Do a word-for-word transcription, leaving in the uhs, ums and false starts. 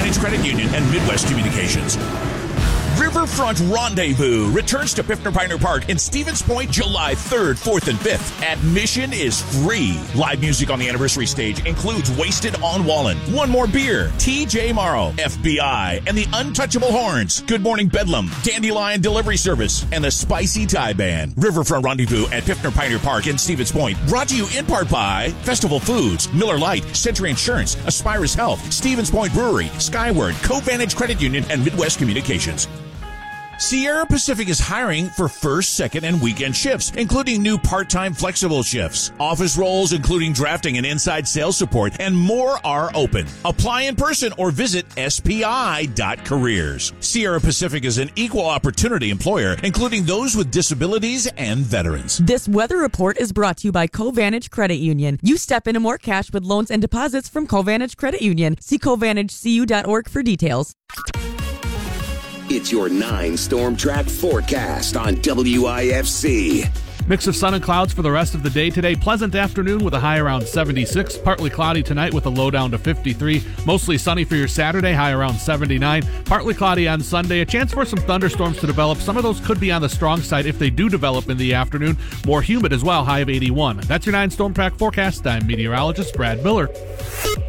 Vantage Credit Union, and Midwest Communications. Riverfront Rendezvous returns to Piffner Pioneer Park in Stevens Point July third, fourth, and fifth. Admission is free. Live music on the anniversary stage includes Wasted on Wallen, One More Beer, T J Morrow, F B I, and the Untouchable Horns, Good Morning Bedlam, Dandelion Delivery Service, and the Spicy Thai Band. Riverfront Rendezvous at Piffner Pioneer Park in Stevens Point, brought to you in part by Festival Foods, Miller Lite, Century Insurance, Aspirus Health, Stevens Point Brewery, Skyward, Co-Vantage Credit Union, and Midwest Communications. Sierra Pacific is hiring for first, second, and weekend shifts, including new part-time flexible shifts. Office roles, including drafting and inside sales support, and more are open. Apply in person or visit S P I dot careers. Sierra Pacific is an equal opportunity employer, including those with disabilities and veterans. This weather report is brought to you by Co-Vantage Credit Union. You step into more cash with loans and deposits from Co-Vantage Credit Union. See co vantage c u dot org for details. It's your nine Storm Track forecast on W I F C. Mix of sun and clouds for the rest of the day today. Pleasant afternoon with a high around seventy-six. Partly cloudy tonight with a low down to fifty-three. Mostly sunny for your Saturday, high around seventy-nine. Partly cloudy on Sunday. A chance for some thunderstorms to develop. Some of those could be on the strong side if they do develop in the afternoon. More humid as well, high of eighty-one. That's your nine Storm Track forecast. I'm meteorologist Brad Miller.